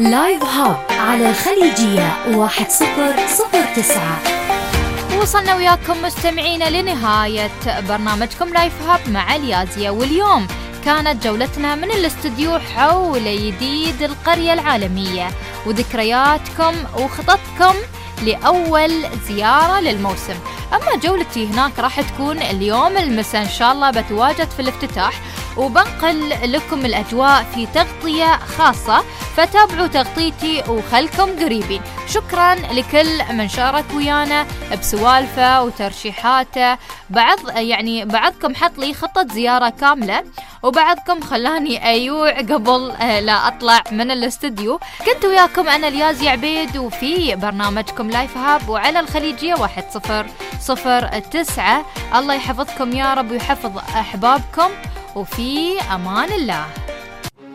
لايف هاب على خليجية 1009. وصلنا وياكم مستمعين لنهاية برنامجكم لايف هاب مع اليازية، واليوم كانت جولتنا من الاستوديو حول جديد القرية العالمية وذكرياتكم وخططكم لأول زيارة للموسم. أما جولتي هناك راح تكون اليوم المساء إن شاء الله، بتواجد في الافتتاح وبنقل لكم الأجواء في تغطية خاصة، فتابعوا تغطيتي وخلكم قريبين. شكرا لكل من شارك ويانا بسوالفه وترشيحاته. بعضكم حط لي خطة زيارة كاملة، وبعضكم خلاني أيوع قبل لا أطلع من الاستوديو. كنت وياكم أنا اليازي عبيد، وفي برنامجكم لايف هاب وعلى الخليجية 1009. الله يحفظكم يا رب ويحفظ أحبابكم، وفي أمان الله.